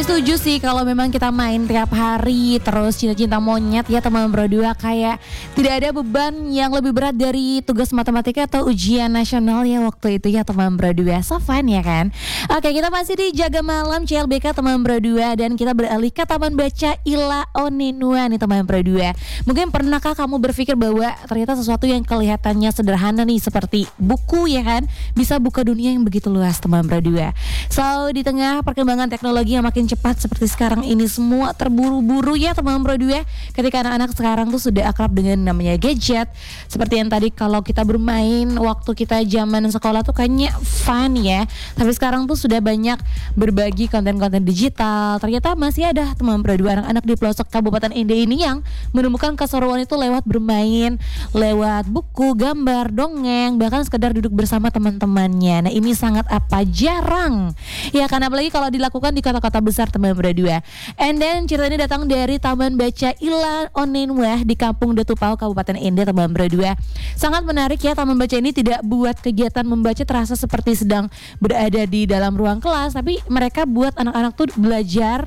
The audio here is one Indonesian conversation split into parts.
Saya setuju sih kalau memang kita main tiap hari terus cinta-cinta monyet ya teman berdua, kayak tidak ada beban yang lebih berat dari tugas matematika atau ujian nasional ya waktu itu ya teman berdua. So fun ya kan? Oke, kita masih di Jaga Malam CLBK teman berdua dan kita beralih ke Taman Baca Ila Onenua nih teman berdua. Mungkin pernahkah kamu berpikir bahwa ternyata sesuatu yang kelihatannya sederhana nih seperti buku ya kan bisa buka dunia yang begitu luas teman berdua. So di tengah perkembangan teknologi yang makin cepat seperti sekarang ini, semua terburu-buru ya teman berdua. Ketika anak-anak sekarang tuh sudah akrab dengan namanya gadget. Seperti yang tadi kalau kita bermain waktu kita zaman sekolah tuh kayaknya fun ya. Tapi sekarang tuh sudah banyak berbagi konten-konten digital. Ternyata masih ada teman berdua anak-anak di pelosok Kabupaten Ende ini yang menemukan keseruan itu lewat bermain, lewat buku, gambar, dongeng, bahkan sekedar duduk bersama teman-temannya. Nah ini sangat jarang ya kan, apalagi kalau dilakukan di kota-kota besar teman berdua. And then cerita ini datang dari Taman Baca Ila Onenua di Kampung Datupau Kabupaten Ende teman berdua. Sangat menarik ya, taman baca ini tidak buat kegiatan membaca terasa seperti sedang berada di dalam ruang kelas, tapi mereka buat anak-anak tuh belajar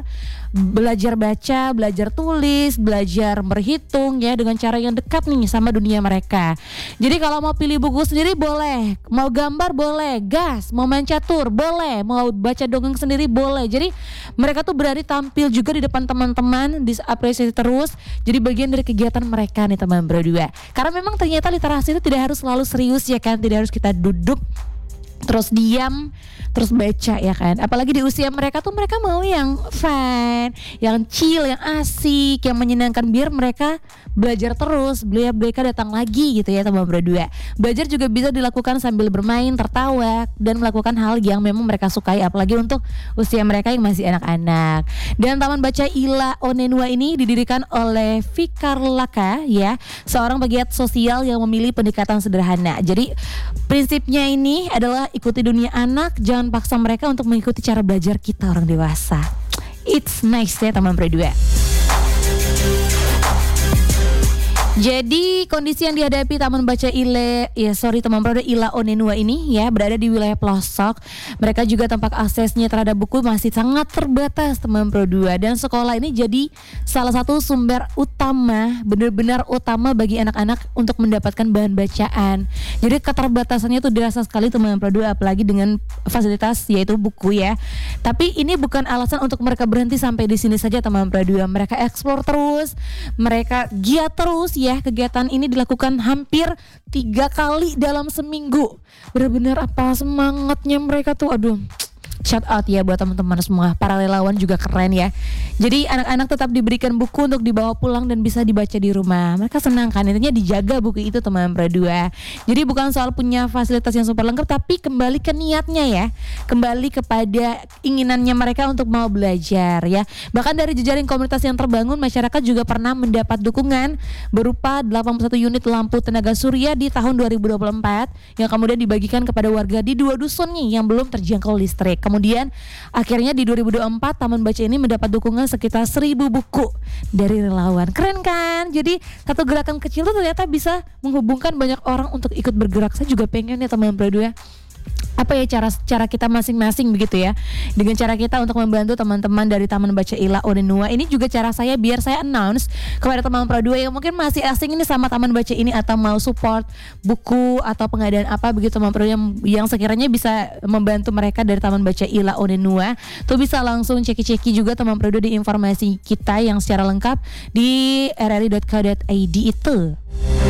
baca, belajar tulis, belajar berhitung ya dengan cara yang dekat nih sama dunia mereka. Jadi kalau mau pilih buku sendiri boleh, mau gambar boleh, gas, mau main catur boleh, mau baca dongeng sendiri boleh. Jadi mereka tuh berani tampil juga di depan teman-teman, diapresiasi terus. Jadi bagian dari kegiatan mereka nih teman berdua. Karena memang ternyata literasi itu tidak harus selalu serius ya kan, tidak harus kita duduk terus diam terus baca ya kan. Apalagi di usia mereka tuh mereka mau yang fun, yang chill, yang asik, yang menyenangkan biar mereka belajar terus, biar mereka datang lagi gitu ya teman berdua. Belajar juga bisa dilakukan sambil bermain, tertawa dan melakukan hal yang memang mereka sukai, apalagi untuk usia mereka yang masih anak-anak. Dan Taman Baca Ila Onenua ini didirikan oleh Fikar Laka ya, seorang pegiat sosial yang memilih pendekatan sederhana. Jadi prinsipnya ini adalah ikuti dunia anak, jangan paksa mereka untuk mengikuti cara belajar kita orang dewasa. It's nice ya teman berdua. Jadi kondisi yang dihadapi Taman Baca Ila Onenua ini ya berada di wilayah pelosok. Mereka juga tempat aksesnya terhadap buku masih sangat terbatas teman berdua, dan sekolah ini jadi salah satu sumber utama, benar-benar utama bagi anak-anak untuk mendapatkan bahan bacaan. Jadi keterbatasannya itu dirasa sekali teman berdua, apalagi dengan fasilitas yaitu buku ya. Tapi ini bukan alasan untuk mereka berhenti sampai di sini saja teman berdua. Mereka eksplor terus, mereka giat terus ya. Kegiatan ini dilakukan hampir 3 kali dalam seminggu. Benar-benar apa semangatnya mereka tuh, aduh. Shout out ya buat teman-teman semua, para relawan juga keren ya. Jadi anak-anak tetap diberikan buku untuk dibawa pulang dan bisa dibaca di rumah. Mereka senang kan, intinya dijaga buku itu teman berdua. Jadi bukan soal punya fasilitas yang super lengkap, tapi kembali ke niatnya ya, kembali kepada inginannya mereka untuk mau belajar ya. Bahkan dari jejaring komunitas yang terbangun, masyarakat juga pernah mendapat dukungan berupa 81 unit lampu tenaga surya di tahun 2024 yang kemudian dibagikan kepada warga di 2 dusun nih yang belum terjangkau listrik. Kemudian akhirnya di 2024 Taman Baca ini mendapat dukungan sekitar 1000 buku dari relawan. Keren kan? Jadi satu gerakan kecil itu ternyata bisa menghubungkan banyak orang untuk ikut bergerak. Saya juga pengen ya teman berdua. Apa ya cara kita masing-masing begitu ya, dengan cara kita untuk membantu teman-teman dari Taman Baca Ila Onenua. Ini juga cara saya biar saya announce kepada teman berdua yang mungkin masih asing ini sama Taman Baca ini atau mau support buku atau pengadaan apa begitu teman berdua yang sekiranya bisa membantu mereka dari Taman Baca Ila Onenua. Tuh bisa langsung ceki-ceki juga teman berdua di informasi kita yang secara lengkap di rri.co.id itu.